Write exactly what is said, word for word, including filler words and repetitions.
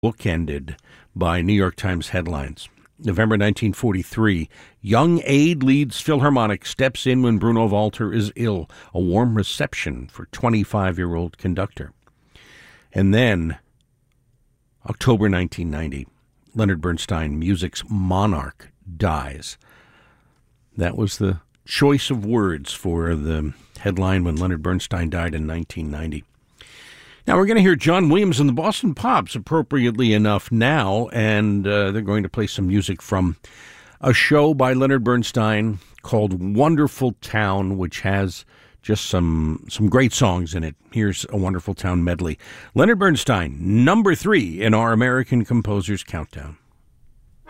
bookended by New York Times headlines. November nineteen forty-three, young aide leads Philharmonic, steps in when Bruno Walter is ill. A warm reception for twenty-five-year-old conductor. And then, October nineteen ninety, Leonard Bernstein, music's monarch, dies. That was the choice of words for the headline when Leonard Bernstein died in nineteen ninety. Now we're going to hear John Williams and the Boston Pops, appropriately enough now, and uh, they're going to play some music from a show by Leonard Bernstein called Wonderful Town, which has just some some great songs in it. Here's a Wonderful Town medley. Leonard Bernstein, number three in our American Composers Countdown.